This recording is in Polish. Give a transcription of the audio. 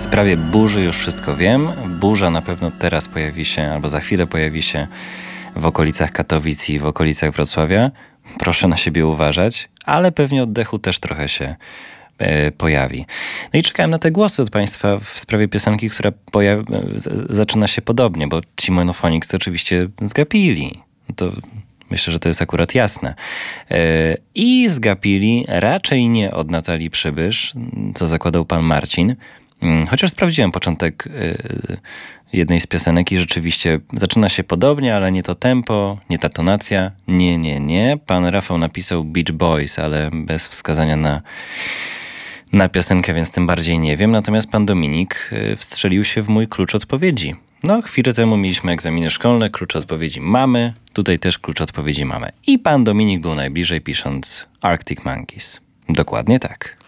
sprawie burzy już wszystko wiem. Burza na pewno teraz pojawi się, albo za chwilę pojawi się w okolicach Katowic i w okolicach Wrocławia. Proszę na siebie uważać, ale pewnie oddechu też trochę się pojawi. No i czekałem na te głosy od Państwa w sprawie piosenki, która zaczyna się podobnie, bo ci Monophonics oczywiście zgapili. To myślę, że to jest akurat jasne. I zgapili raczej nie od Natalii Przybysz, co zakładał pan Marcin, chociaż sprawdziłem początek jednej z piosenek i rzeczywiście zaczyna się podobnie, ale nie to tempo, nie ta tonacja. Nie. Pan Rafał napisał Beach Boys, ale bez wskazania na piosenkę, więc tym bardziej nie wiem. Natomiast pan Dominik wstrzelił się w mój klucz odpowiedzi. No, chwilę temu mieliśmy egzaminy szkolne, klucz odpowiedzi mamy, tutaj też klucz odpowiedzi mamy. I pan Dominik był najbliżej, pisząc Arctic Monkeys. Dokładnie tak.